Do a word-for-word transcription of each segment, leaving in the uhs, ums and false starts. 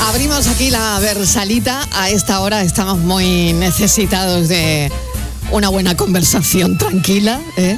Abrimos aquí la Versalita. A esta hora estamos muy necesitados de una buena conversación tranquila, ¿eh?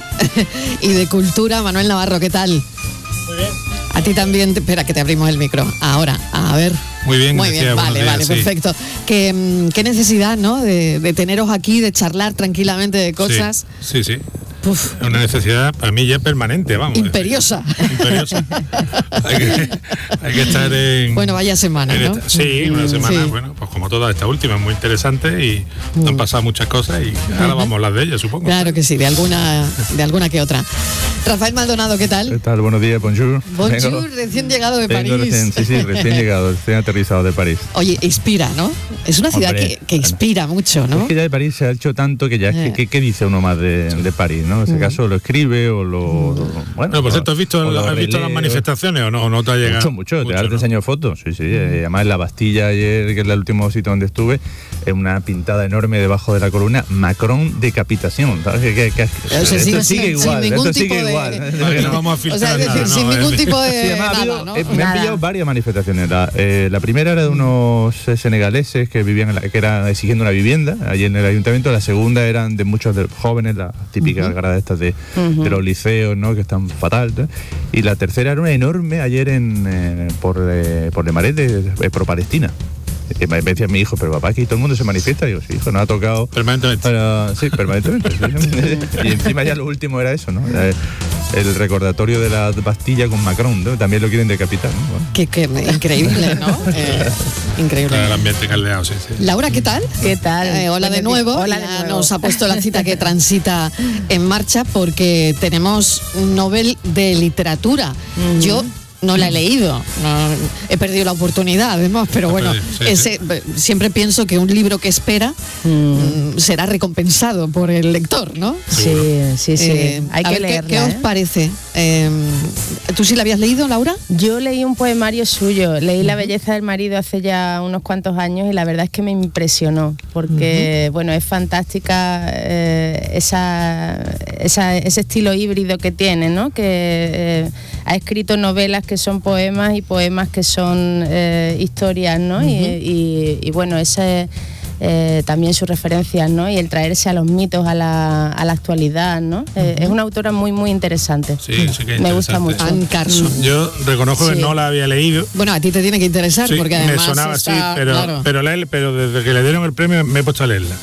Y de cultura. Manuel Navarro, ¿qué tal? Muy bien. A ti también, te, espera que te abrimos el micro. Ahora, a ver. Muy bien, Muy bien, vale, días, vale, sí. Perfecto. ¿Qué, qué necesidad, ¿no? De, de teneros aquí, de charlar tranquilamente de cosas. Sí, sí. sí. Uf. Una necesidad para mí ya permanente, vamos. Imperiosa. Imperiosa. hay, que, hay que estar en... Bueno, vaya semana, ¿no? Esta, sí, una semana, sí. Bueno, pues como toda esta última, muy interesante y mm. han pasado muchas cosas y ahora vamos a hablar de ellas, supongo. Claro que sí, de alguna, de alguna que otra. Rafael Maldonado, ¿qué tal? ¿Qué tal? Buenos días, bonjour. Bonjour, Vengo, recién llegado de París. Recién, sí, sí, recién llegado, recién aterrizado de París. Oye, inspira, ¿no? Es una ciudad Hombre, que, que inspira mucho, ¿no? Es que ya de París se ha hecho tanto que ya es eh. que, que, ¿qué dice uno más de, de París, no? En ese mm. caso lo escribe o lo... lo bueno, no, por cierto, ¿has visto, lo, ¿has visto las manifestaciones o no, o no te ha llegado? Mucho, mucho. Te ¿no? te enseño fotos, sí, sí. Mm. Eh, además en la Bastilla ayer, que es el último sitio donde estuve, es una pintada enorme debajo de la columna, Macron decapitación. ¿Sabes? Que, que, que, o sea, esto sí, sigue sin, igual, sin ningún esto tipo sigue de... igual. Vale, no vamos a filtrar o sea, es decir, nada, sin no, ningún eh, tipo de... Sí, además, nada, habido, ¿no? eh, me han pillado varias manifestaciones. La, eh, la primera era de unos eh, senegaleses que vivían en la, que eran exigiendo una vivienda allí en el ayuntamiento. La segunda eran de muchos de jóvenes, las típicas uh-huh. gradas estas de, uh-huh. de los liceos, ¿no? Que están fatal, ¿no? Y la tercera era una enorme ayer en eh, por eh, por Lemaret de, de pro Palestina. Que me decía mi hijo, pero papá, aquí todo el mundo se manifiesta. Y digo, sí, hijo, no ha tocado permanentemente. Para, sí, permanentemente. Sí. Y encima ya lo último era eso, ¿no? El, el recordatorio de la Bastilla con Macron, ¿no? También lo quieren decapitar, ¿no? Bueno. Qué, qué increíble, ¿no? Eh, increíble. El ambiente caldeado, sí, sí. Laura, ¿qué tal? ¿Qué tal? Eh, hola de nuevo. Hola de nuevo. Nos ha puesto la cita que transita en marcha porque tenemos un Nobel de literatura. Mm. Yo no la he leído, no, he perdido la oportunidad además, pero bueno, sí, ese, sí. siempre pienso que un libro que espera mm. será recompensado por el lector, ¿no? Sí, sí, sí. Eh, Hay que ver, leerla. ¿Qué, qué ¿eh? os parece? Eh, ¿Tú sí la habías leído, Laura? Yo leí un poemario suyo, leí uh-huh. La belleza del marido hace ya unos cuantos años y la verdad es que me impresionó, porque uh-huh. bueno, es fantástica eh, esa, esa, ese estilo híbrido que tiene, ¿no? Que eh, ha escrito novelas que son poemas y poemas que son eh, historias, ¿no? Uh-huh. Y, y, y bueno, ese eh, también sus referencias, ¿no? Y el traerse a los mitos a la, a la actualidad, ¿no? Uh-huh. Eh, es una autora muy, muy interesante. Sí, sí que me gusta mucho. Anne Carson. Yo reconozco sí. que no la había leído. Bueno, a ti te tiene que interesar sí, porque además me sonaba está, así, pero, claro. pero, la, pero desde que le dieron el premio me he puesto a leerla.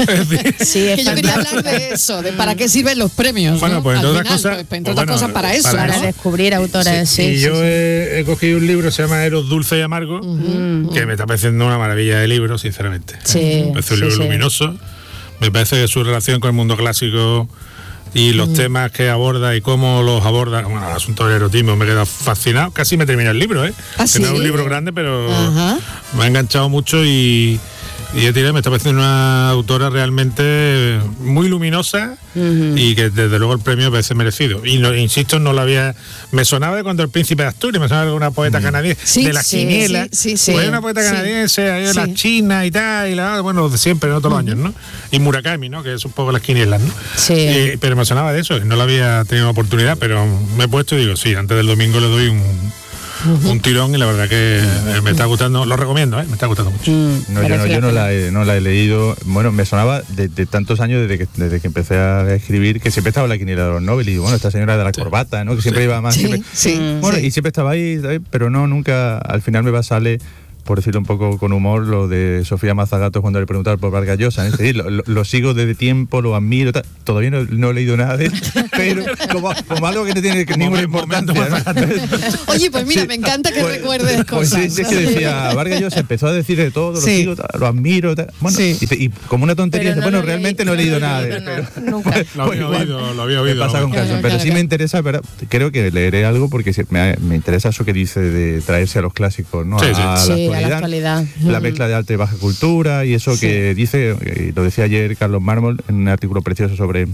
Sí, es que yo quería hablar de eso, de para qué sirven los premios. Bueno, ¿no? pues entre otras final, cosas, pues, entre pues, otras bueno, cosas para eso, para ¿no? descubrir autores. Sí, sí, y sí, yo sí. He, he cogido un libro, se llama Eros dulce y amargo, uh-huh. que me está pareciendo una maravilla de libro, sinceramente. Sí, me parece un sí, libro sí. luminoso. Me parece que su relación con el mundo clásico y los mm. temas que aborda y cómo los aborda, bueno, el asunto del erotismo me queda fascinado, casi me termina el libro, ¿eh? ¿Ah, que sí? no es un libro grande, pero uh-huh. me ha enganchado mucho y, y ya tiré, me está pareciendo una autora realmente muy luminosa uh-huh. y que desde luego el premio me parece merecido. Y no, insisto, no lo había... Me sonaba de cuando el príncipe de Asturias, me sonaba de una poeta uh-huh. canadiense, sí, de las sí, quinielas. Sí, sí, sí, pues hay una poeta sí, canadiense, hay sí. la China y tal, y la, bueno, de siempre, no todos uh-huh. los años, ¿no? Y Murakami, ¿no? Que es un poco las quinielas, ¿no? Sí. Y, pero me sonaba de eso, no lo había tenido la oportunidad, pero me he puesto y digo, sí, antes del domingo le doy un... Uh-huh. un tirón y la verdad que uh-huh. me está gustando, lo recomiendo, ¿eh? Me está gustando mucho. Mm, no, yo no, yo no la, he, no la he leído, bueno, me sonaba de, de tantos años desde que, desde que empecé a escribir, que siempre estaba en la quiniela de los Nobel y bueno, esta señora de la sí. corbata, ¿no? Que siempre sí. iba más... Sí, siempre, sí, bueno, sí. y siempre estaba ahí, pero no, nunca, al final me va a salir... por decirlo un poco con humor, lo de Sofía Mazagatos cuando le preguntaron por Vargas Llosa, es decir, lo, lo, lo sigo desde tiempo, lo admiro, tal. Todavía no, no he leído nada de él, pero como, como algo que no tiene ninguna importancia, ¿no? Oye, pues mira, sí, me encanta que pues, recuerdes pues, cosas. Pues sí, es que decía, Vargas Llosa empezó a decir de todo, lo sí. sigo, tal, lo admiro, tal. Bueno, sí. y, y como una tontería, dice, no bueno, lo realmente leí, no he leído no nada he de él. leído Pero, nunca. Pues, lo había pues, oído, lo había oído. Me pasa con claro, caso, claro, pero claro. sí me interesa, pero creo que leeré algo porque me, me interesa eso que dice de traerse a los clásicos, ¿no? Sí, sí. A, sí, la a la actualidad. La mezcla de alta y baja cultura y eso sí. que dice, y lo decía ayer Carlos Mármol en un artículo precioso sobre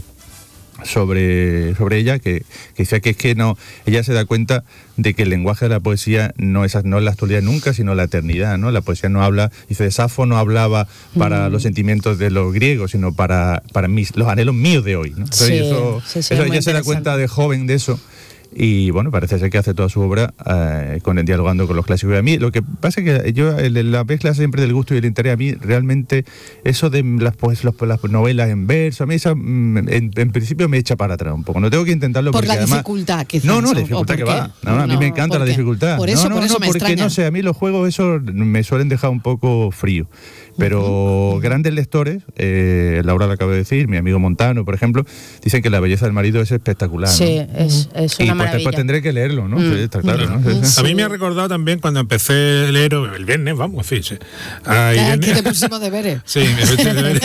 sobre sobre ella, que, que decía que es que no, ella se da cuenta de que el lenguaje de la poesía no es, no es la actualidad nunca, sino la eternidad, ¿no? La poesía no habla, dice, de Safo no hablaba para mm. los sentimientos de los griegos, sino para, para mis, los anhelos míos de hoy, ¿no? Entonces, sí, eso, sí, sí, eso ella se da cuenta de joven de eso. y bueno, parece ser que hace toda su obra eh, con dialogando con los clásicos. Y a mí lo que pasa es que yo, el, la mezcla siempre del gusto y el interés, a mí realmente eso de las, pues, los, las novelas en verso, a mí esa, en, en principio me echa para atrás un poco. No tengo que intentarlo por porque la además, dificultad, quizás. No, no, la dificultad que va. No, no, a mí no, me encanta la dificultad. Por eso, no, no, por eso no, me porque extraña. no sé, a mí los juegos eso me suelen dejar un poco frío. Pero uh-huh. grandes lectores, eh, Laura lo acabo de decir, mi amigo Montano, por ejemplo, dicen que La belleza del marido es espectacular. Sí, ¿no? es, es una y maravilla. pues después tendré que leerlo, ¿no? Mm. Sí, está claro, ¿no? Sí. A mí me ha recordado también cuando empecé a leer el viernes, vamos, sí, sí. A Irene... que te pusimos deberes. Sí, me puse deberes.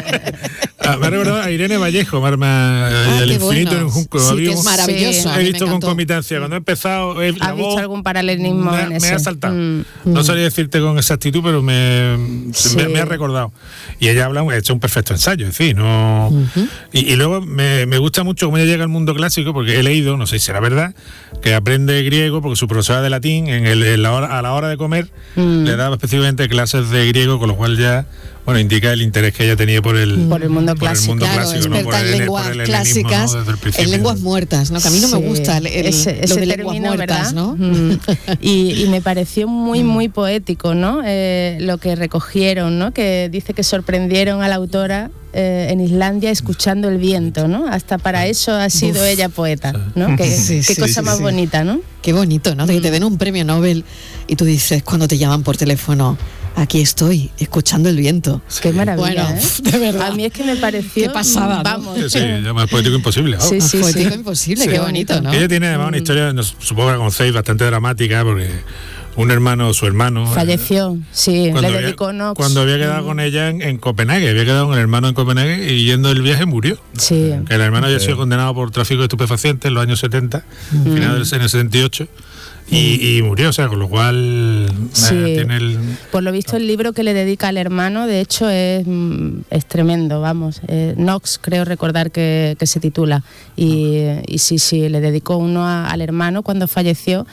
Ah, me ha recordado a Irene Vallejo, Marma, ah, El infinito bueno. en un junco. Sí, Había, que es maravilloso. He visto concomitancia. Cuando he empezado, he, ¿Has visto algún paralelismo me, en me ese? ha saltado. Mm. No sabría decirte con exactitud, pero me, sí. me, me ha recordado. Y ella habla, ha hecho un perfecto ensayo, es decir, no. Uh-huh. y, y luego me, me gusta mucho cómo ella llega al mundo clásico, porque he leído, no sé si será verdad, que aprende griego porque su profesora de latín en, el, en la hora, a la hora de comer mm. le daba específicamente clases de griego, con lo cual ya bueno indica el interés que ella tenía por el, por el mundo clásico, el mundo claro, clásico, experta ¿no? por en el, lenguas por el clásicas, ¿no? en lenguas muertas, ¿no? Que a mí no sí. me gusta el, el, ese, ese lo de término, lenguas muertas, ¿no? Mm. y, y me pareció muy muy poético, ¿no? Eh, lo que recogieron, ¿no? Que dice que sorprendieron a la autora Eh, en Islandia escuchando el viento, ¿no? Hasta para eso ha sido Uf. ella poeta, ¿no? Qué, sí, qué sí, cosa sí, más sí. bonita, ¿no? Qué bonito, ¿no? De que te den un premio Nobel y tú dices, cuando te llaman por teléfono, aquí estoy, escuchando el viento. Sí. Qué maravilla, bueno, ¿eh? De verdad. A mí es que me pareció... Qué pasada, ¿no? Vamos. Sí, sí, más poético imposible. Sí, sí, más poético sí. imposible, sí. qué bonito, ¿no? Que ella tiene además una historia, no, supongo que la conocéis, bastante dramática, porque un hermano, su hermano... falleció, sí, cuando le había, dedicó Knox. Cuando había quedado mm. con ella en, en Copenhague, había quedado con el hermano en Copenhague y yendo el viaje murió. Sí. Que el hermano había sí. sido condenado por tráfico de estupefacientes en los años setenta, mm. finales del setenta y ocho. Y, y murió, o sea, con lo cual sí. eh, tiene el... Por lo visto el libro que le dedica al hermano, de hecho, es, es tremendo, vamos. Eh, Knox, creo recordar que, que se titula. Y, y sí, sí, le dedicó uno a, al hermano cuando falleció.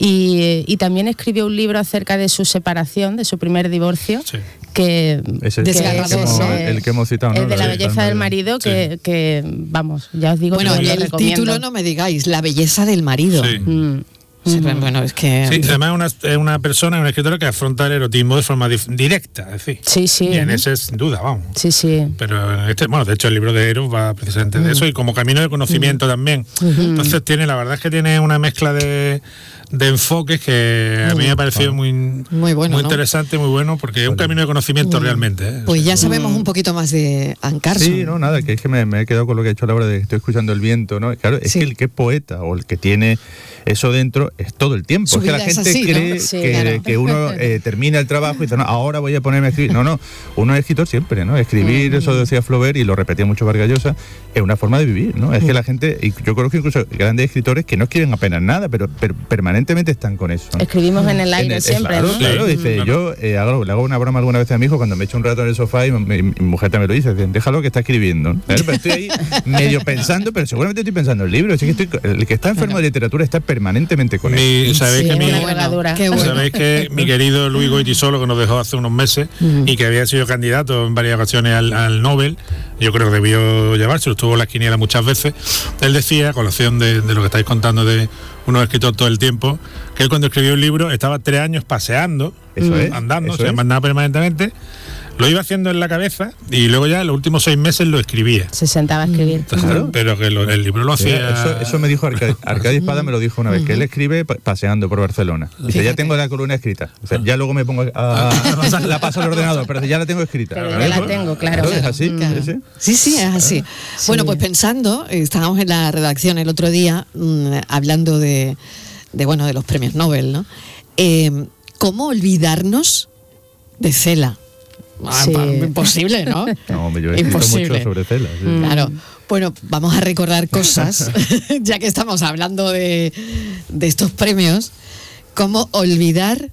Y, y también escribió un libro acerca de su separación, de su primer divorcio. Sí. Ese Que, que es el, que hemos, el que hemos citado, ¿no? El de la belleza del marido, que, sí. que, vamos, ya os digo bueno, que el lo recomiendo. título no me digáis, La belleza del marido. Sí. Mm. Sí, uh-huh. Bueno, es que... Sí, además es una, es una persona, una escritora que afronta el erotismo de forma dif- directa, es decir. Sí, sí. Y en ese sin duda, vamos. Sí, sí. Pero este, bueno, de hecho el libro de Eros va precisamente uh-huh. de eso y como camino de conocimiento uh-huh. también. Uh-huh. Entonces tiene, la verdad es que tiene una mezcla de, de enfoques que a mí me ha parecido uh-huh. muy, muy, bueno, muy ¿no? interesante, muy bueno, porque es un camino de conocimiento uh-huh. realmente. ¿eh? Pues ya sabemos uh-huh. un poquito más de Anne Carson. Sí, no, nada, que es que me, me he quedado con lo que he hecho a la hora de que estoy escuchando el viento, ¿no? Claro, es sí. que el que es poeta o el que tiene eso dentro es todo el tiempo. Su es que la vida es gente así, cree ¿no? Sí, que, claro. que uno eh, termina el trabajo y dice, no, ahora voy a ponerme a escribir. No, no, uno es escritor siempre, ¿no? Escribir, uh-huh. eso decía Flaubert y lo repetía mucho Vargas Llosa, es una forma de vivir, ¿no? Es uh-huh. que la gente, y yo conozco incluso grandes escritores que no quieren apenas nada, pero per- permanentemente están con eso, ¿no? Escribimos en el aire en el, siempre, claro, ¿no? Claro, sí. dice, uh-huh. yo eh, hago, le hago una broma alguna vez a mi hijo cuando me echo un rato en el sofá y mi, mi, mi mujer también lo dice, déjalo que está escribiendo, ¿no? Pero estoy ahí medio pensando, pero seguramente estoy pensando en el libro, así que estoy, el que está enfermo de literatura está permanentemente con mi, él. ¿Sabéis Sí, que mi, bueno, bueno. sabéis que mi querido Luis Goytisolo, que nos dejó hace unos meses uh-huh. y que había sido candidato en varias ocasiones al, al Nobel, yo creo que debió llevárselo, estuvo en la quiniela muchas veces, él decía, a colación de, de lo que estáis contando de unos escritores todo el tiempo, que él cuando escribió un libro estaba tres años paseando, eso es, andando, eso se mandaba permanentemente, lo iba haciendo en la cabeza y luego ya en los últimos seis meses lo escribía. Se sentaba a escribir. Entonces, claro. Pero que lo, el libro lo Sí, hacía... eso, eso me dijo Arcadi, Arcadi Espada, me lo dijo una vez, que él escribe pa- paseando por Barcelona. Dice, Fíjate. ya tengo la columna escrita. O sea, ya luego me pongo a, a- la paso al ordenador, pero ya la tengo escrita. Pero ya la tengo, claro. Es así. Claro. ¿Sí? Sí, sí, es así. Sí. Bueno, pues pensando, eh, estábamos en la redacción el otro día mmm, hablando de, de, bueno, de los premios Nobel, ¿no? Eh, ¿Cómo olvidarnos de Cela? Ah, Sí. Imposible, ¿no? No, hombre, yo he escrito Imposible. mucho sobre Cela. Sí. Mm. Claro. Bueno, vamos a recordar cosas, ya que estamos hablando de, de estos premios. ¿Cómo olvidar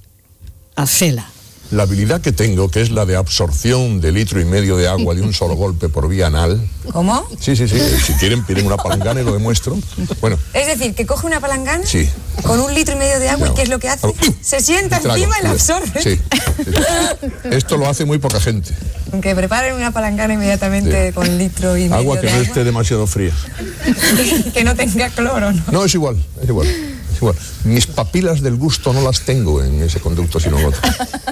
a Cela? La habilidad que tengo, que es la de absorción de litro y medio de agua de un solo golpe por vía anal. ¿Cómo? Sí, sí, sí. Si quieren, piden una palangana y lo demuestro. Bueno, Es decir, que coge una palangana sí. con un litro y medio de agua No. y ¿qué es lo que hace? Algo- Se sienta Trago. encima y la absorbe. Sí, sí. Esto lo hace muy poca gente. Aunque preparen una palangana inmediatamente Sí. con litro y medio Agua que de no agua. esté demasiado fría. Que no tenga cloro, ¿no? No, es igual. igual, es igual. Mis papilas del gusto no las tengo en ese conducto, sino en otro.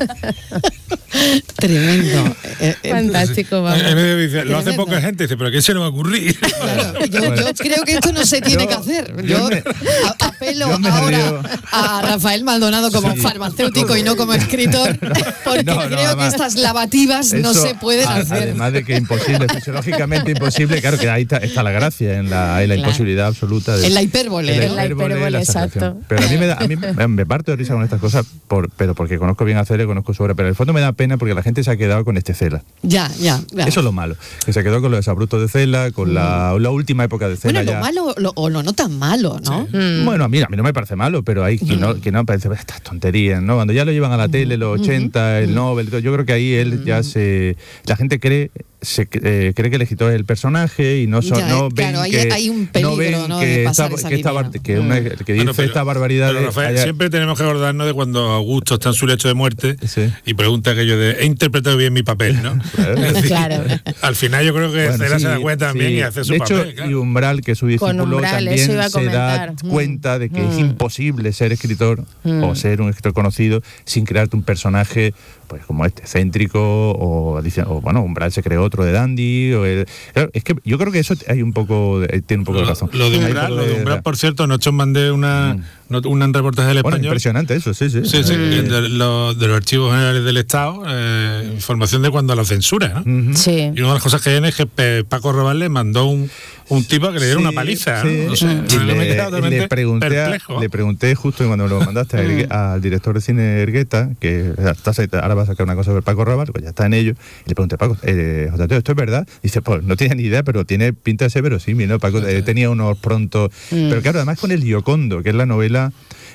Tremendo. Eh, eh, Fantástico, vamos. Eh, eh, dice, lo hace Tremendo. poca gente, dice, pero ¿qué se le va a ocurrir? Claro, yo, yo creo que esto no se tiene Yo- que hacer. yo Yo me- a- apelo yo me ahora río. a Rafael Maldonado como Sí. farmacéutico y no como escritor, porque No, no, creo que además, estas lavativas no Eso, se pueden a- hacer. Además de que es imposible, fisiológicamente imposible, claro que ahí está, está la gracia, en la, en la Claro. imposibilidad absoluta. De, En la hipérbole, en ¿no? En la hipérbole, la exageración. exacto. Pero a mí me da, a mí me, me parto de risa con estas cosas, por, pero porque conozco bien a Cela, conozco su obra, pero en el fondo me da pena porque la gente se ha quedado con este Cela. Ya, ya. ya. Eso es lo malo, que se quedó con los abruptos de Cela, con la, la última época de Cela Bueno, lo ya. malo lo- o lo no tan malo, ¿no? Bueno, a mí, a mí no me parece malo, pero hay quien no, quien no parece estas tonterías, ¿no? Cuando ya lo llevan a la tele, los ochenta, el Nobel, y todo, yo creo que ahí él ya se... La gente cree se eh, cree que el escritor es el personaje y no son, Ya, no eh, ven claro, ahí que hay un peligro, no ven ¿no? que de pasar esta, esa que, esta línea. bar- que, una- que dice Bueno, pero- esta barbaridad pero, de- Rafael, haya- siempre tenemos que acordarnos de cuando Augusto está en su lecho de muerte Sí. y pregunta aquello de he interpretado bien mi papel, ¿no? Claro. Es decir, Claro. Al final yo creo que Bueno, Cela sí, se da cuenta también sí. y hace su de hecho, papel. claro. y Umbral, que es su discípulo, Umbral, eso iba también a se da comentar. Mm. cuenta de que es Mm. imposible ser escritor Mm. o ser un escritor conocido sin crearte un personaje pues como este, excéntrico o, dice- o bueno, Umbral se creó otro de Dandy. O el- claro, es que yo creo que eso hay un poco, de- tiene un poco de Lo, razón. lo de Hay un Umbral, poco lo de Umbral, por cierto, anoche os mandé una, Mm. no- un reportaje del Bueno, Español. impresionante eso, sí, sí. Sí, sí, Eh, de, lo- de los archivos generales del Estado, eh, información de cuando la censura, ¿no? ujú. Sí. Y una de las cosas que viene es que Pe- Paco Rabanne le mandó un, un tipo que le diera Sí, una paliza, sí. ¿no? O sea, Y yo me he le, quedado totalmente le pregunté a- perplejo. le pregunté justo cuando me lo mandaste a Ergue- al director de cine Ergueta, que está, ahora va a sacar una cosa sobre Paco Rabanne, pues ya está en ello, y le pregunté, Paco, eh, José Antonio, ¿esto es verdad? Dice, pues no tiene ni idea, pero tiene pinta de ser verosímil, ¿no? Paco eh, tenía unos pronto... Mm. Pero claro, además con El Giocondo, que es la novela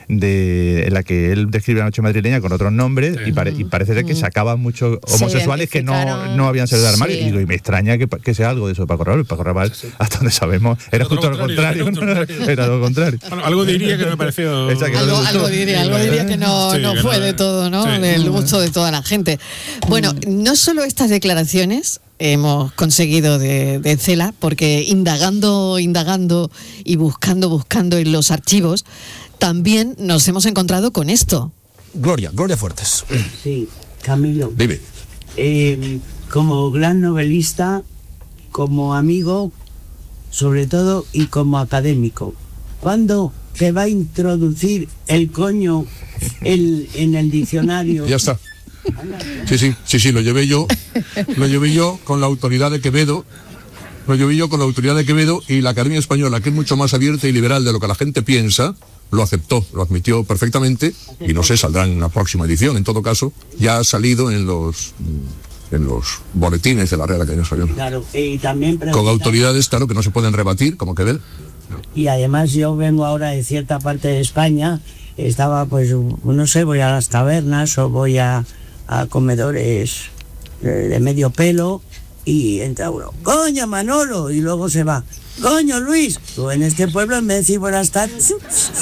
de en la que él describe la noche madrileña con otros nombres Sí. y, pare- y parece ser que sacaban muchos Se homosexuales que no, identificaron, no habían salido del armario. sí. Y digo, y me extraña que, que sea algo de eso de Paco Rabanne. Paco Rabanne, hasta donde sabemos, era Todo justo lo lo contrario. contrario, ¿no? todo lo contrario. Era lo contrario. Bueno, algo diría que no me pareció... Exacto. Algo, no le algo gustó. diría, algo diría que no, Sí, no que fue no- de todo, ¿no? sí. Del gusto de toda la gente. Bueno, no solo estas declaraciones hemos conseguido de, de Cela, porque indagando, indagando y buscando, buscando en los archivos, también nos hemos encontrado con esto. Gloria, Gloria Fuertes. Sí, Camilo. Dime. Eh, como gran novelista, como amigo, sobre todo, y como académico, ¿cuándo se va a introducir el coño el- en el diccionario? Ya está. Sí, sí, sí, sí, lo llevé yo. Lo llevé yo con la autoridad de Quevedo. Lo llevé yo con la autoridad de Quevedo y la Academia Española, que es mucho más abierta y liberal de lo que la gente piensa, lo aceptó, lo admitió perfectamente y no sé, saldrá en la próxima edición. En todo caso, ya ha salido en los en los boletines de la Real Academia Española. Claro, y también Con preguntar- autoridades, claro, que no se pueden rebatir, como Quevedo. Y además yo vengo ahora de cierta parte de España, estaba pues, no sé, voy a las tabernas o voy a, a comedores de, de medio pelo y entra uno, coño Manolo, y luego se va, coño Luis, tú en este pueblo en vez de decir buenas tardes,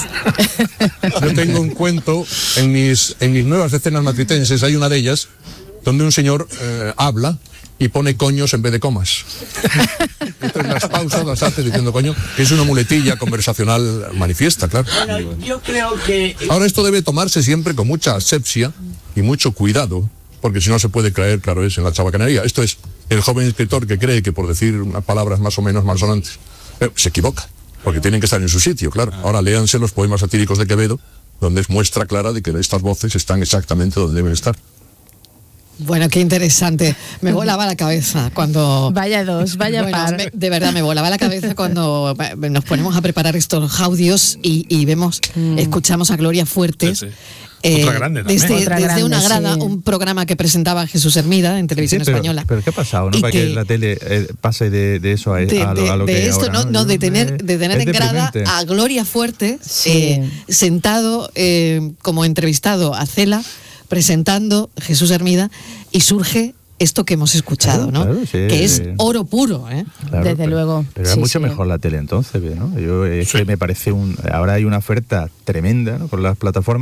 Yo tengo un cuento en mis, en mis nuevas escenas matritenses, hay una de ellas, donde un señor eh, habla y pone coños en vez de comas. Entonces las pausas las hace diciendo coño, que es una muletilla conversacional manifiesta, claro. bueno, yo creo que Ahora esto debe tomarse siempre con mucha asepsia y mucho cuidado, porque si no se puede caer, claro, es en la chabacanería. Esto es el joven escritor que cree que por decir unas palabras más o menos malsonantes, eh, se equivoca, porque tienen que estar en su sitio, claro. Ahora léanse los poemas satíricos de Quevedo, donde es muestra clara de que estas voces están exactamente donde deben estar. Bueno, qué interesante. Me volaba la cabeza cuando... Vaya dos, vaya Bueno, par. me- de verdad, me volaba la cabeza cuando eh, nos ponemos a preparar estos audios y, y vemos, escuchamos a Gloria Fuertes. Sí, sí. Otra grande también. Desde, Otra desde grande, una grada, sí. un programa que presentaba Jesús Hermida en Televisión Sí, pero, Española. pero ¿qué ha pasado? ¿no? Y Para que, que- la tele eh, pase de, de eso a, de, a lo, de- a lo de que esto, ahora, no, no, de tener, Es- de tener es en grada deprimente. a Gloria Fuertes Sí. eh, sentado eh, como entrevistado a Cela, presentando Jesús Hermida, y surge esto que hemos escuchado, Claro, ¿no? claro, sí. Que es oro puro, ¿eh? Claro, Desde pero- luego, Pero era sí, mucho sí. mejor la tele entonces, ¿no? Yo, es Sí. que me parece un... Ahora hay una oferta tremenda, ¿no? Con las plataformas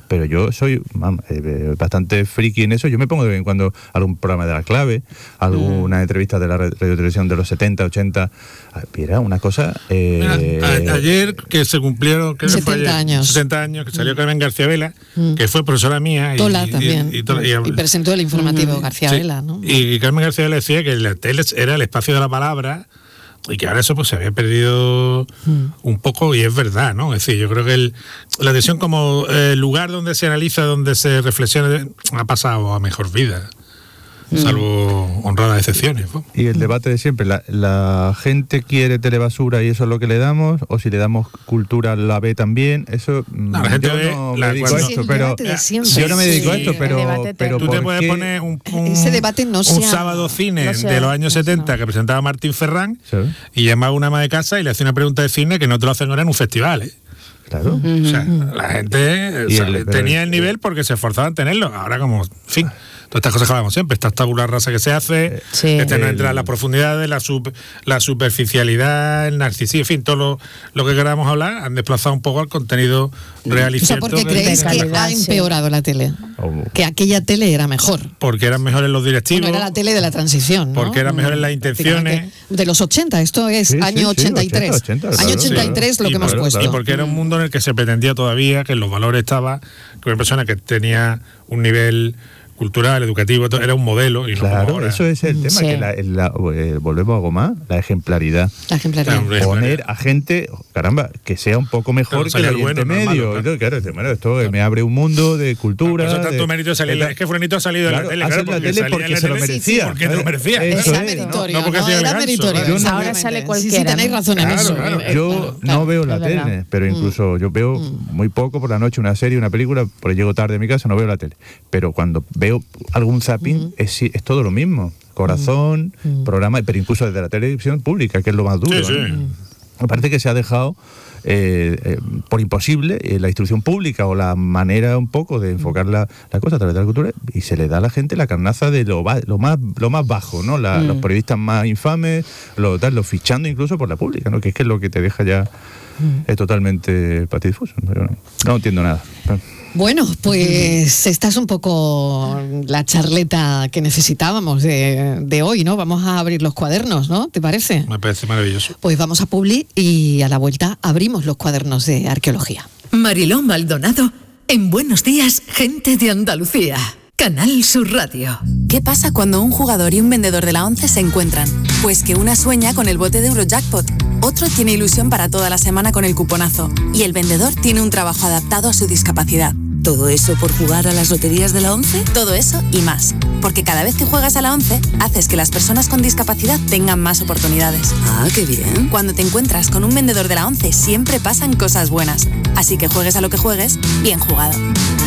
pero yo soy man, eh, bastante friki en eso. Yo me pongo de vez en cuando algún programa de La Clave, alguna mm. entrevista de la radio televisión de los setenta, ochenta. Mira, una cosa... Eh, a, a, ayer que se cumplieron que setenta fue ayer, años. setenta años, que salió mm. Carmen García Vela, mm. que fue profesora mía. Tola y, también. Y, y, y, y, y presentó el informativo mm. García sí, Vela, ¿no? Y Carmen García Vela decía que la tele era el espacio de la palabra, y que ahora eso pues se había perdido mm. un poco, y es verdad, ¿no? Es decir, yo creo que el, la atención como eh, lugar donde se analiza, donde se reflexiona, ha pasado a mejor vida, mm. salvo honradas excepciones, ¿no? Y el debate de siempre, la, la gente quiere telebasura y eso es lo que le damos, o si le damos cultura la ve también, eso no, la gente yo ve, no la, me dedico a esto, pero sí, yo no me dedico sí, a esto, pero, pero tú te puedes te... poner un, un, ese debate no un sea, sábado cine no sea, de los años no setenta sea. que presentaba Martín Ferrán, ¿sí? Y llamaba a una ama de casa y le hacía una pregunta de cine que no te lo hacen ahora en un festival, ¿eh? Claro. O sea, la gente o sea, el, tenía el nivel porque se esforzaban en tenerlo. Ahora, como, en fin, todas estas cosas que hablamos siempre, esta tabula rasa que se hace, sí. este no entra en la profundidad de la, sub, la superficialidad, el narcisismo, en fin, todo lo, lo que queramos hablar, han desplazado un poco al contenido real y cierto. O sea, ¿por qué creéis que ha empeorado la tele? Oh. Que aquella tele era mejor. Porque eran mejores los directivos. Bueno, era la tele de la transición, ¿no? Porque eran mejores las intenciones. De los ochenta, esto es sí, año sí, sí, ochenta y tres. ochenta, ochenta, año claro, ochenta y tres sí. lo que y hemos por, puesto. Y porque era un mundo en el que se pretendía todavía que los valores estaban, que una persona que tenía un nivel cultural, educativo, era un modelo. Y claro, no ahora. Eso es el tema, sí. que la, la, eh, volvemos a Gomá, la ejemplaridad. La ejemplaridad. Claro, poner a gente, caramba, que sea un poco mejor claro, que el Oriente bueno, Medio. Malo, claro, claro, bueno, esto claro. me abre un mundo de cultura. Claro, eso tanto de, mérito de salir, de, es que Fulanito ha salido claro, en la tele, claro, porque, la tele porque se lo merecía. Sí, porque te lo merecía. Eso es, meritorio, no, no, no era meritorio. Yo no ahora veo, sale cualquiera. Sí, sí, tenéis razón en claro, eso. Claro. Yo no veo la tele, pero incluso yo veo muy poco por la noche una serie, una película, porque llego tarde a mi casa, no veo la tele. Pero cuando veo algún zapping, uh-huh. es, es todo lo mismo. Corazón, uh-huh. programa, pero incluso desde la televisión pública, que es lo más duro. Sí, sí. ¿no? Me parece que se ha dejado eh, eh, por imposible eh, la instrucción pública o la manera un poco de enfocar la, la cosa a través de la cultura, y se le da a la gente la carnaza de lo, lo, más, lo más bajo, ¿no? La, uh-huh. Los periodistas más infames, lo, tal, lo fichando incluso por la pública, ¿no? Que es que es lo que te deja ya uh-huh. es totalmente patidifuso. No, no entiendo nada. Bueno, pues esta es un poco la charleta que necesitábamos de, de hoy, ¿no? Vamos a abrir los cuadernos, ¿no? ¿Te parece? Me parece maravilloso. Pues vamos a Publi y a la vuelta abrimos los cuadernos de arqueología. Mariló Maldonado, en Buenos Días, gente de Andalucía. Canal Sur Radio. ¿Qué pasa cuando un jugador y un vendedor de la ONCE se encuentran? Pues que una sueña con el bote de Eurojackpot, otro tiene ilusión para toda la semana con el cuponazo y el vendedor tiene un trabajo adaptado a su discapacidad. ¿Todo eso por jugar a las loterías de la ONCE? Todo eso y más. Porque cada vez que juegas a la ONCE, haces que las personas con discapacidad tengan más oportunidades. Ah, qué bien. Cuando te encuentras con un vendedor de la ONCE, siempre pasan cosas buenas. Así que juegues a lo que juegues, bien jugado.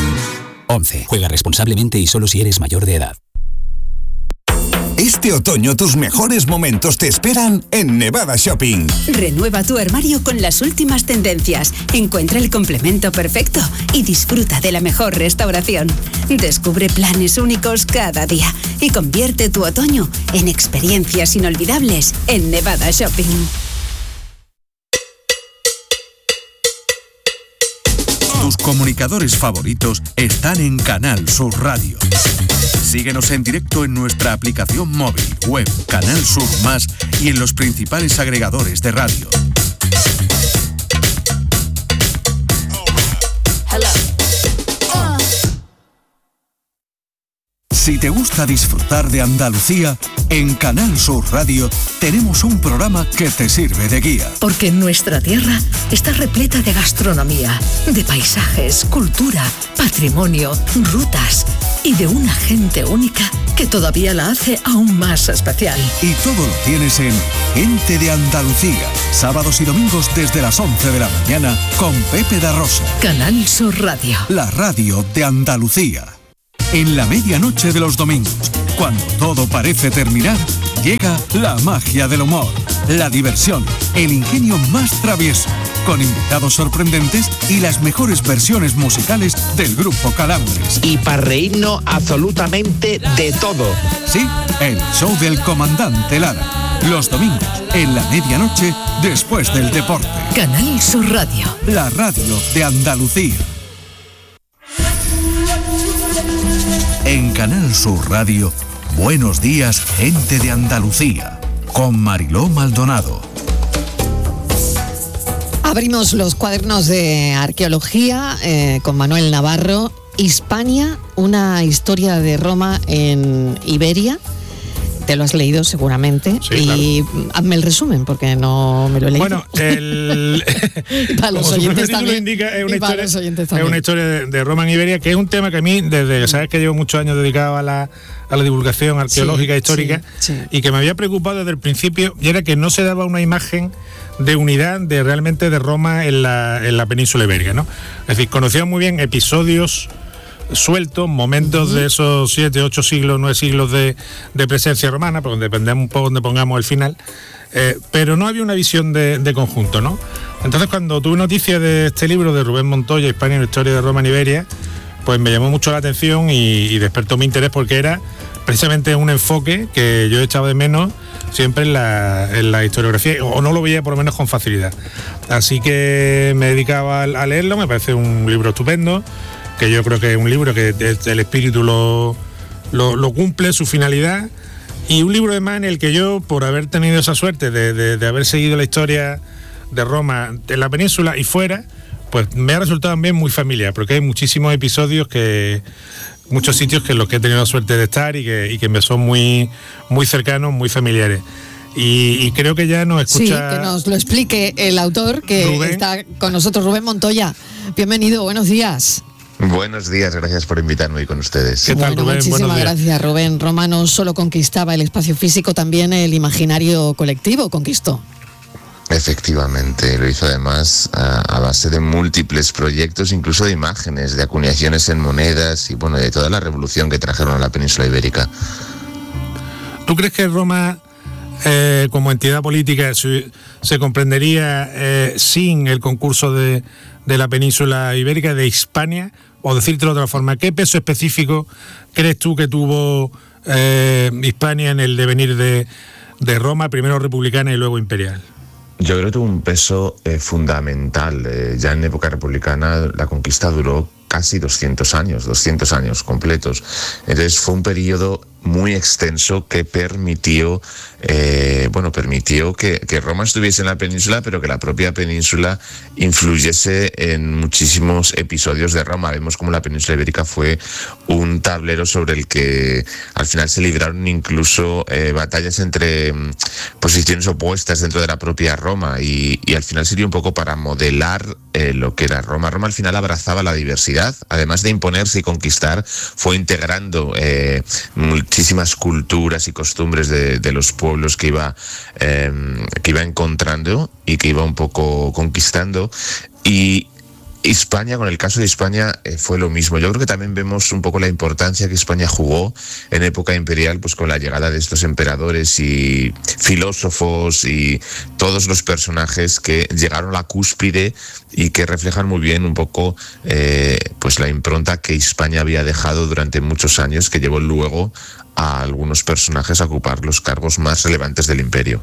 ONCE. Juega responsablemente y solo si eres mayor de edad. Este otoño tus mejores momentos te esperan en Nevada Shopping. Renueva tu armario con las últimas tendencias. Encuentra el complemento perfecto y disfruta de la mejor restauración. Descubre planes únicos cada día y convierte tu otoño en experiencias inolvidables en Nevada Shopping. Tus comunicadores favoritos están en Canal Sur Radio. Síguenos en directo en nuestra aplicación móvil, web, Canal Sur Más y en los principales agregadores de radio. Si te gusta disfrutar de Andalucía, en Canal Sur Radio tenemos un programa que te sirve de guía. Porque nuestra tierra está repleta de gastronomía, de paisajes, cultura, patrimonio, rutas y de una gente única que todavía la hace aún más especial. Y todo lo tienes en Gente de Andalucía, sábados y domingos desde las once de la mañana con Pepe da Rosa. Canal Sur Radio. La radio de Andalucía. En la medianoche de los domingos, cuando todo parece terminar, llega la magia del humor, la diversión, el ingenio más travieso, con invitados sorprendentes y las mejores versiones musicales del grupo Calambres. Y para reírnos absolutamente de todo. Sí, el show del comandante Lara. Los domingos, en la medianoche, después del deporte. Canal Sur Radio. La radio de Andalucía. En Canal Sur Radio, Buenos Días, Gente de Andalucía, con Mariló Maldonado. Abrimos los cuadernos de arqueología eh, con Manuel Navarro. Hispania, una historia de Roma en Iberia. Te lo has leído seguramente. Sí, y claro. Hazme el resumen, porque no me lo he leído. Bueno, el, para los como oyentes su también. Indica, es una historia, es una historia de, de Roma en Iberia, que es un tema que a mí, desde sabes que llevo muchos años dedicado a la, a la divulgación arqueológica e sí, histórica, sí, sí. y que me había preocupado desde el principio, y era que no se daba una imagen de unidad de realmente de Roma en la, en la península ibérica, ¿no? Es decir, conocíamos muy bien episodios sueltos, momentos uh-huh. de esos siete, ocho siglos, nueve siglos de, de presencia romana, porque dependemos un poco donde pongamos el final, eh, pero no había una visión de, de conjunto, ¿no? Entonces, cuando tuve noticia de este libro de Rubén Montoya, Hispania, una historia de Roma en Iberia, pues me llamó mucho la atención y, y despertó mi interés, porque era precisamente un enfoque que yo echaba de menos siempre en la, en la historiografía, o no lo veía por lo menos con facilidad. Así que me dedicaba a leerlo, me parece un libro estupendo, que yo creo que es un libro que el espíritu lo, lo, lo cumple, su finalidad, y un libro además en el que yo, por haber tenido esa suerte de, de, de haber seguido la historia de Roma en la península y fuera, pues me ha resultado también muy familiar, porque hay muchísimos episodios que... muchos sitios que en los que he tenido la suerte de estar y que, y que me son muy, muy cercanos, muy familiares. Y, y creo que ya nos escucha... Sí, que nos lo explique el autor, que Rubén. Está con nosotros, Rubén Montoya. Bienvenido, buenos días. Buenos días, gracias por invitarme hoy con ustedes. ¿Qué tal, bueno, Rubén? Muchísimas gracias, Rubén. Roma no solo conquistaba el espacio físico, también el imaginario colectivo conquistó. Efectivamente, lo hizo además a, a base de múltiples proyectos, incluso de imágenes, de acuñaciones en monedas y bueno, de toda la revolución que trajeron a la península ibérica. ¿Tú crees que Roma, eh, como entidad política, se, se comprendería eh, sin el concurso de, de la península ibérica, de Hispania? O decírtelo de otra forma, ¿qué peso específico crees tú que tuvo eh, Hispania en el devenir de, de Roma, primero republicana y luego imperial? Yo creo que tuvo un peso eh, fundamental. Eh, ya en época republicana la conquista duró casi doscientos años, doscientos años completos. Entonces fue un periodo muy extenso que permitió, eh, bueno, permitió que, que Roma estuviese en la península, pero que la propia península influyese en muchísimos episodios de Roma. Vemos como la península ibérica fue un tablero sobre el que al final se libraron incluso eh, batallas entre mm, posiciones opuestas dentro de la propia Roma y, y al final sirvió un poco para modelar eh, lo que era Roma. Roma al final abrazaba la diversidad, además de imponerse y conquistar, fue integrando eh, muchísimas culturas y costumbres de, de los pueblos que iba, eh, que iba encontrando y que iba un poco conquistando. Y Hispania, con el caso de Hispania, eh, fue lo mismo. Yo creo que también vemos un poco la importancia que España jugó en época imperial, pues con la llegada de estos emperadores y filósofos y todos los personajes que llegaron a la cúspide y que reflejan muy bien un poco eh, pues la impronta que Hispania había dejado durante muchos años, que llevó luego a algunos personajes a ocupar los cargos más relevantes del imperio.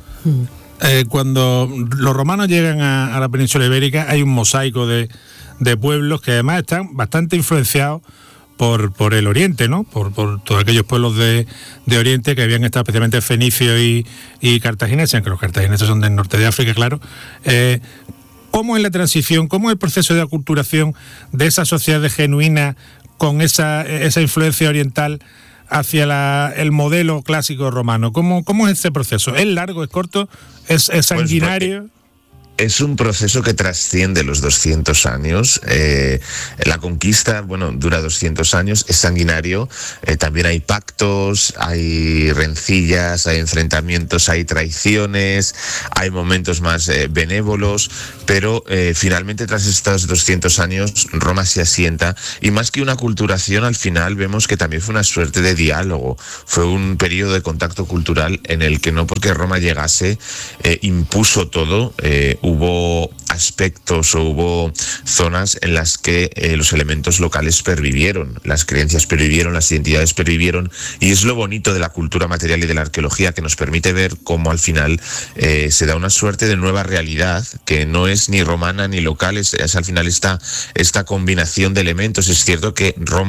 Eh, cuando los romanos llegan a, a la península ibérica, hay un mosaico de, de pueblos que además están bastante influenciados por, por el oriente, ¿no? Por, por todos aquellos pueblos de, de oriente que habían estado, especialmente fenicios y, y cartagineses, aunque los cartagineses son del norte de África, claro. Eh, ¿Cómo es la transición, cómo es el proceso de aculturación de esa sociedad genuina con esa, esa influencia oriental hacia la, el modelo clásico romano? ¿Cómo, cómo es ese proceso? ¿Es largo, es corto, es, es sanguinario? Pues, es un proceso que trasciende los doscientos años. Eh, la conquista, bueno, dura doscientos años, es sanguinario. Eh, también hay pactos, hay rencillas, hay enfrentamientos, hay traiciones, hay momentos más eh, benévolos, pero eh, finalmente tras estos doscientos años Roma se asienta y más que una aculturación, al final vemos que también fue una suerte de diálogo. Fue un periodo de contacto cultural en el que no porque Roma llegase eh, impuso todo. eh, Hubo aspectos o hubo zonas en las que eh, los elementos locales pervivieron, las creencias pervivieron, las identidades pervivieron, y es lo bonito de la cultura material y de la arqueología, que nos permite ver cómo al final eh, se da una suerte de nueva realidad que no es ni romana ni local, es, es al final esta, esta combinación de elementos. Es cierto que Roma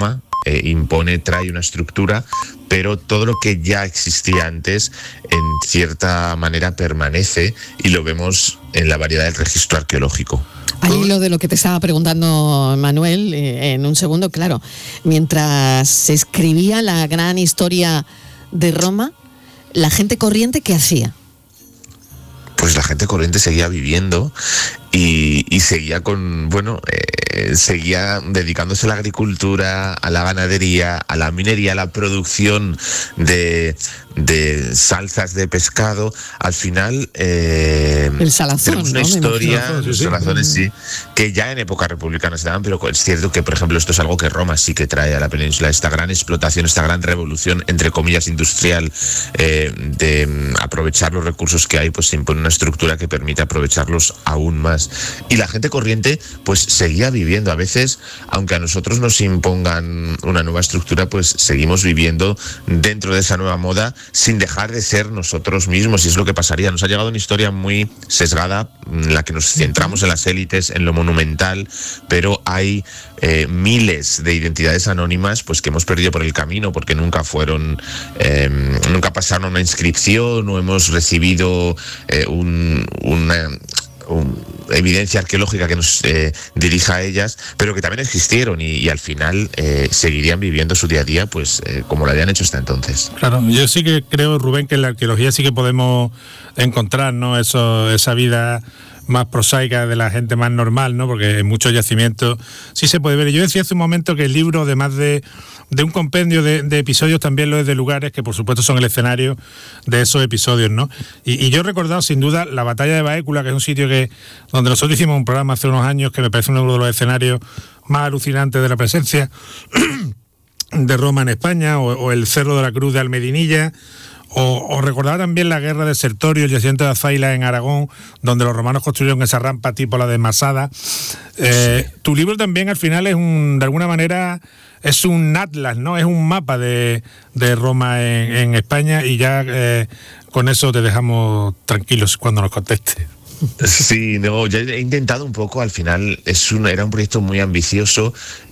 eh, impone, trae una estructura, pero todo lo que ya existía antes en cierta manera permanece y lo vemos en la variedad del registro arqueológico. Al hilo de lo que te estaba preguntando Manuel, eh, en un segundo, claro, mientras se escribía la gran historia de Roma, la gente corriente, ¿qué hacía? Pues la gente corriente seguía viviendo y, y seguía con, bueno, eh, seguía dedicándose a la agricultura, a la ganadería, a la minería, a la producción de, de salsas de pescado. Al final, eh, el salazón, tenemos una ¿no? historia, Salazón, sí, sí. salazones, sí, que ya en época republicana se daban, pero es cierto que, por ejemplo, esto es algo que Roma sí que trae a la península, esta gran explotación, esta gran revolución, entre comillas, industrial, eh, de aprovechar los recursos que hay, pues se impone una estructura que permite aprovecharlos aún más. Y la gente corriente pues seguía viviendo. A veces, aunque a nosotros nos impongan una nueva estructura, pues seguimos viviendo dentro de esa nueva moda sin dejar de ser nosotros mismos, y es lo que pasaría. Nos ha llegado una historia muy sesgada, en la que nos centramos en las élites, en lo monumental, pero hay eh, miles de identidades anónimas pues que hemos perdido por el camino, porque nunca fueron, eh, nunca pasaron una inscripción, o hemos recibido eh, un, una... Un, evidencia arqueológica que nos eh, dirija a ellas, pero que también existieron y, y al final eh, seguirían viviendo su día a día pues eh, como lo habían hecho hasta entonces. Claro, yo sí que creo, Rubén, que en la arqueología sí que podemos encontrar, ¿no?, Eso, esa vida más prosaica de la gente más normal, ¿no? Porque en muchos yacimientos sí se puede ver. Yo decía hace un momento que el libro, además de, de un compendio de, de episodios, también lo es de lugares que por supuesto son el escenario de esos episodios, ¿no? Y, y yo he recordado sin duda la batalla de Baécula, que es un sitio que donde nosotros hicimos un programa hace unos años que me parece uno de los escenarios más alucinantes de la presencia de Roma en España, o, o el Cerro de la Cruz de Almedinilla. O, o recordaba también la guerra de Sertorio, el yacimiento de Azaila en Aragón, donde los romanos construyeron esa rampa tipo la de Masada. Eh, tu libro también al final es un, de alguna manera, es un atlas, ¿no? Es un mapa de, de Roma en, en España, y ya eh, con eso te dejamos tranquilos cuando nos contestes. Sí, no, yo he intentado un poco, al final es un, era un proyecto muy ambicioso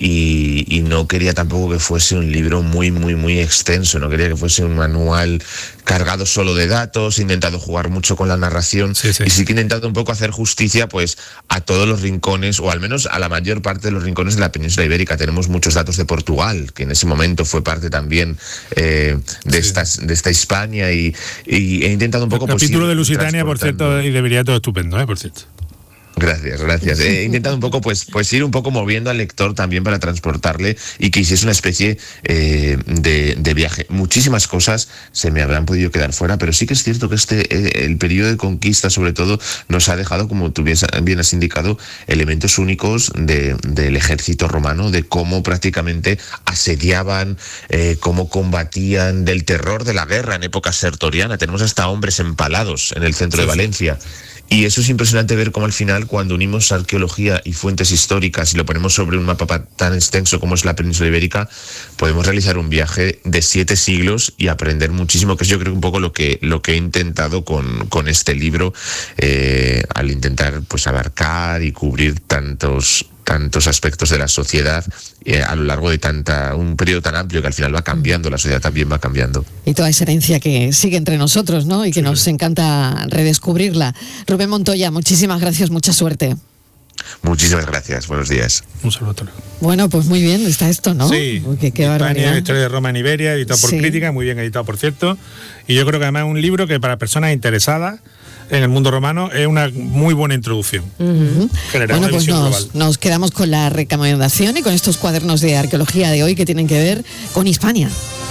y, y no quería tampoco que fuese un libro muy, muy, muy extenso, no quería que fuese un manual cargado solo de datos. He intentado jugar mucho con la narración, sí, sí. y sí que he intentado un poco hacer justicia pues a todos los rincones, o al menos a la mayor parte de los rincones de la península ibérica. Tenemos muchos datos de Portugal, que en ese momento fue parte también eh, de, sí. estas, de esta Hispania, y, y he intentado un poco... El capítulo pues, de Lusitania, por cierto, y debería todo estupendo. Estupendo, ¿eh? Por cierto. Gracias, gracias. He intentado un poco, pues, pues ir un poco moviendo al lector también para transportarle y que hiciese una especie eh, de, de viaje. Muchísimas cosas se me habrán podido quedar fuera, pero sí que es cierto que este eh, el periodo de conquista, sobre todo, nos ha dejado, como tú bien has indicado, elementos únicos de, del ejército romano, de cómo prácticamente asediaban, eh, cómo combatían, del terror de la guerra en época sertoriana. Tenemos hasta hombres empalados en el centro sí, de Valencia. Y eso es impresionante ver cómo al final, cuando unimos arqueología y fuentes históricas y lo ponemos sobre un mapa tan extenso como es la península ibérica, podemos realizar un viaje de siete siglos y aprender muchísimo, que es yo creo un poco lo que, lo que he intentado con, con este libro, eh, al intentar pues abarcar y cubrir tantos tantos aspectos de la sociedad eh, a lo largo de tanta un periodo tan amplio que al final va cambiando, la sociedad también va cambiando. Y toda esa herencia que sigue entre nosotros, ¿no? Y que sí, nos encanta redescubrirla. Rubén Montoya, muchísimas gracias, mucha suerte. Muchísimas gracias, buenos días. Un saludo. Bueno, pues muy bien, está esto, ¿no? Sí, qué, qué barbaridad. La historia de Roma en Iberia, editado por sí. Crítica, muy bien editado, por cierto. Y yo creo que además es un libro que para personas interesadas en el mundo romano es una muy buena introducción. Uh-huh. Bueno, pues nos, nos quedamos con la recomendación y con estos cuadernos de arqueología de hoy que tienen que ver con Hispania.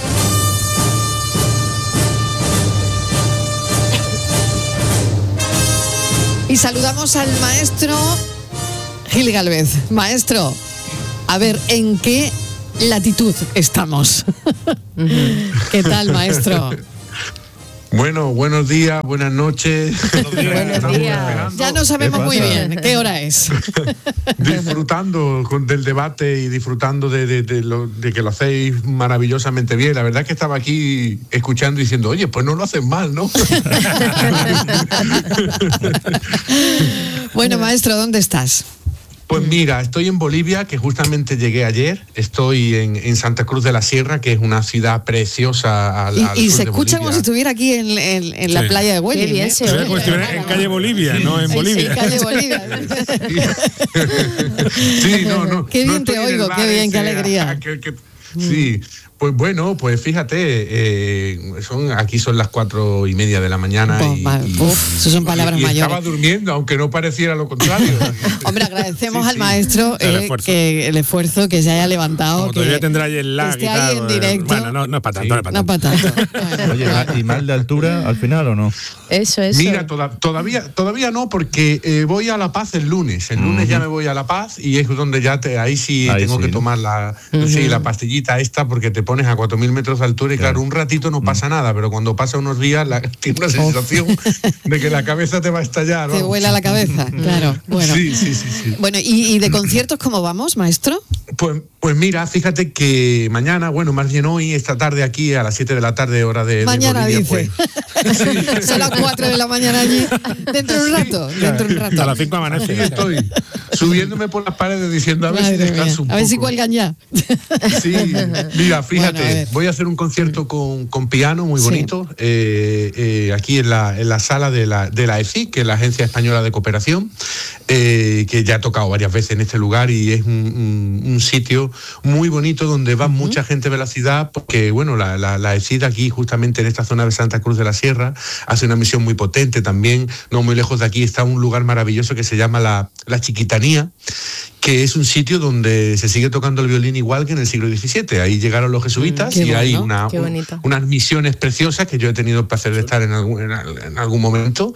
Y saludamos al maestro Gil Gálvez. Maestro, a ver, ¿en qué latitud estamos? ¿Qué tal, maestro? Bueno, buenos días, buenas noches. Buenos días. Buenos días. Ya no sabemos muy bien qué hora es. Disfrutando con, del debate y disfrutando de, de, de, lo, de que lo hacéis maravillosamente bien. La verdad es que estaba aquí escuchando y diciendo, oye, pues no lo hacen mal, ¿no? Bueno, maestro, ¿dónde estás? Pues mira, estoy en Bolivia, que justamente llegué ayer. Estoy en, en Santa Cruz de la Sierra, que es una ciudad preciosa al, Y, al y sur se de escucha Bolivia. como si estuviera aquí en, en- en la Sí. playa de Huelin. Qué bien ¿eh? se Se ve oye. como si estuviera en calle Bolivia, no en Sí, Bolivia. sí, calle Bolivia. Sí, no, no. Qué no bien te estoy en el oigo, bar qué bien, qué ese, alegría. ah, que- que- sí. Pues bueno, pues fíjate, eh, son aquí son las cuatro y media de la mañana. Pues, y, va, y- uf, eso son palabras y mayores. Estaba durmiendo, aunque no pareciera lo contrario. Hombre, agradecemos Sí, al sí. maestro El eh, esfuerzo. que el esfuerzo que se haya levantado. Como que, todavía tendrá ahí el lag esté y ahí tal. en pues, directo. Bueno, no, no es para tanto, no es para No tanto. para tanto. Oye, ¿y mal de altura al final o no? Eso, eso. Mira, toda- todavía, todavía no, porque eh, voy a La Paz el lunes. El lunes ya me voy a La Paz y es donde ya te, ahí sí Ahí tengo sí, que ¿no? tomar la, sí, la pastillita esta, porque te pones a cuatro mil metros de altura y claro, un ratito no pasa nada, pero cuando pasa unos días la, tienes una sensación de que la cabeza te va a estallar. Te vamos. vuela la cabeza, claro. Bueno, Sí, sí, sí, sí. bueno ¿y, y de conciertos cómo vamos, maestro? Pues, pues mira, fíjate que mañana, bueno, más bien hoy, esta tarde aquí a las siete de la tarde, hora de, de Mañana Bolivia, dice. pues, Son las cuatro de la mañana allí. Dentro de un rato, dentro de un A rato. las cinco amanece. aquí estoy subiéndome por las paredes diciendo a ver si Madre mía. descanso un A ver si poco. cuelgan ya. Sí, mira, fíjate, Bueno, a ver. voy a hacer un concierto con, con piano muy Sí. bonito eh, eh, aquí en la, en la sala de la, de la E F I, que es la Agencia Española de Cooperación, eh, que ya he tocado varias veces en este lugar y es un, un- un sitio muy bonito donde va mucha gente de la ciudad, porque bueno, la, la, la E F I de aquí, justamente en esta zona de Santa Cruz de la Sierra, hace una misión muy potente también. No muy lejos de aquí está un lugar maravilloso que se llama la, la Chiquitanía, que es un sitio donde se sigue tocando el violín igual que en el siglo diecisiete. Ahí llegaron los jesuitas Mm, qué y hay bueno, una, qué un- bonito. unas misiones preciosas que yo he tenido el placer de estar en algún, en, al- en algún momento.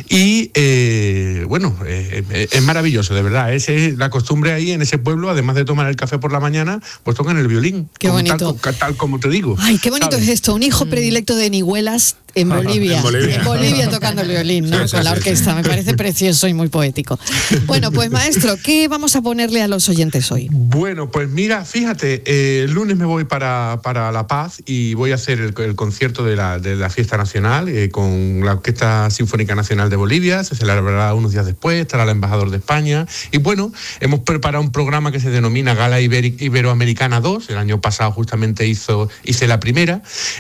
Y eh, bueno, eh, eh, es maravilloso, de verdad. Esa es la costumbre ahí en ese pueblo, además de tomar el café por la mañana, pues tocan el violín. Qué como bonito. Tal, tal como te digo. Ay, qué bonito ¿sabes? es esto. Un hijo predilecto de Nihuelas en Bolivia. en Bolivia. En Bolivia tocando el violín, ¿no? Sí, sí, Con la sí, orquesta. Me parece precioso y muy poético. Bueno, pues maestro, ¿qué vamos a ponerle a los oyentes hoy? Bueno, pues mira, fíjate, eh, el lunes me voy para, para La Paz y voy a hacer el, el concierto de la, de la Fiesta Nacional eh, con la Orquesta Sinfónica Nacional de Bolivia. Se celebrará unos días después, estará el embajador de España. Y bueno, hemos preparado un programa que se denomina Gala Iberi- Iberoamericana dos. El año pasado justamente hizo, hice la primera.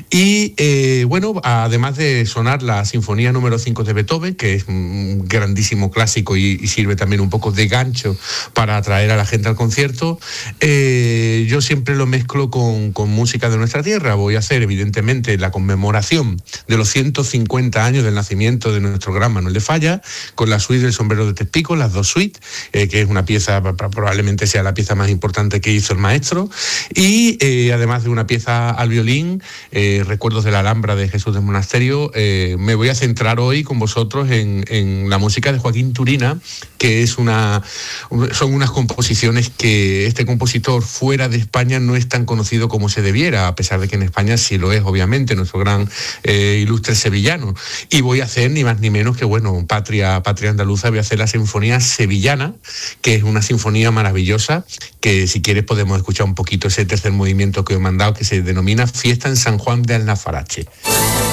Y eh, bueno, además de sonar la Sinfonía número cinco de Beethoven, que es un grandísimo clásico y, y sirve también un poco de gancho para atraer a la gente al concierto, eh, yo siempre lo mezclo con, con música de nuestra tierra. Voy a hacer, evidentemente, la conmemoración de los ciento cincuenta años del nacimiento de nuestro gran Manuel de Falla, con la suite del Sombrero de Tres Picos, las dos suites, eh, que es una pieza, probablemente sea la pieza más importante que hizo el maestro, y eh, además de una pieza al violín, eh, Recuerdos de la Alhambra de Jesús del Monasterio, eh, me voy a centrar hoy con vosotros en, en la música de Joaquín Turina, que es una, son unas composiciones que este compositor fuera de España no es tan conocido como se debiera, a pesar de que en España sí lo es, obviamente, nuestro gran eh, ilustre sevillano. Y voy a hacer ni más ni menos que, bueno, patria, patria andaluza, voy a hacer la Sinfonía Sevillana, que es una sinfonía maravillosa, que si quieres podemos escuchar un poquito ese tercer movimiento que os he mandado, que se denomina Fiesta en San Juan de Alnafarache.